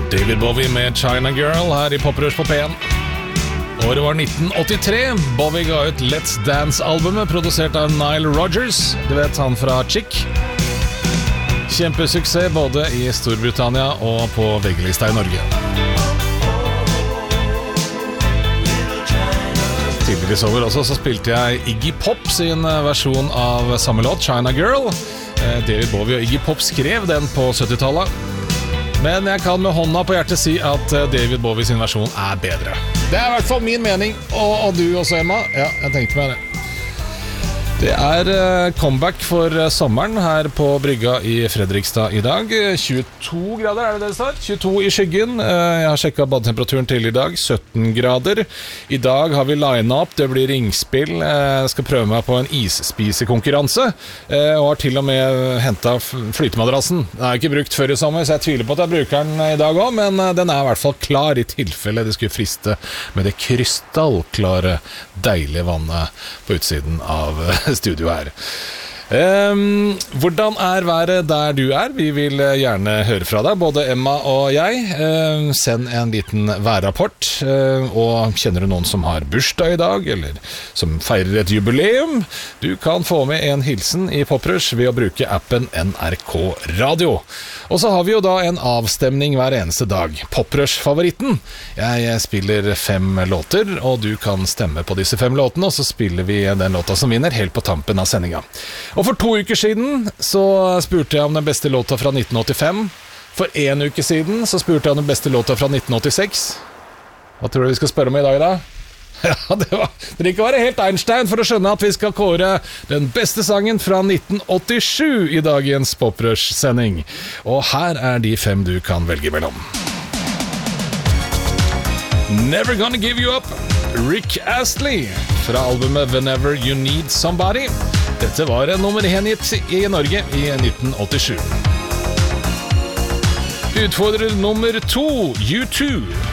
David Bowie med China Girl her i Poprush på P1. Året var 1983. Bowie ga ut Let's Dance-albumet, produsert av Nile Rodgers. Du vet, han fra Chic. Kjempesuksess både i Storbritannia og på VG-lista i Norge. Tidligere i sommer også så spilte jeg Iggy Pop sin versjon av samme låt, China Girl. David Bowie og Iggy Pop skrev den på 70-tallet. Men jeg kan med hånda på hjertet si at David Bowie sin versjon er bedre. Det er i hvert fall min mening, og du også, Emma. Ja, jeg tenkte meg det. Det er comeback for sommeren her på Brygga i Fredrikstad i dag. 22 grader, er det står? 22 i skyggen. Jeg har sjekket badetemperaturen til i dag, 17 grader. I dag har vi line-up, det blir ringspill. Jeg skal prøve meg på en isspisekonkurranse, og har til og med hentet flytemadrassen. Den er ikke brukt før i sommer, så jeg tviler på at jeg bruker den i dag også, men den er i hvert fall klar i tilfelle det skulle friste med det krystallklare, deilige vannet på utsiden av studio her. Hvordan er været der du er? Vi vil gjerne høre fra deg, både Emma og jeg. Send en liten værrapport. Og kjenner du noen som har bursdag i dag, eller som feirer et jubileum? Du kan få med en hilsen i Poprush ved å bruke appen NRK Radio. Og så har vi jo da en avstemning hver eneste dag. Poprush-favoritten. Jeg spiller 5 låter, og du kan stemme på disse 5 låtene, og så spiller vi den låta som vinner helt på tampen av sendinga. Og for 2 uker siden så spurte jeg om den beste låta fra 1985. For 1 uke siden så spurte jeg om den beste låta fra 1986. Hva tror du vi skal spørre om i dag da? Ja, det trenger ikke være helt Einstein for å skjønne at vi skal kåre den beste sangen fra 1987 i dagens Poprush-sending. Og her er de 5 du kan velge mellom. Never Gonna Give You Up, Rick Astley, fra albumet Whenever You Need Somebody. Dette var en nummer 1-hit i Norge i 1987. Utfordrer nummer 2, U2,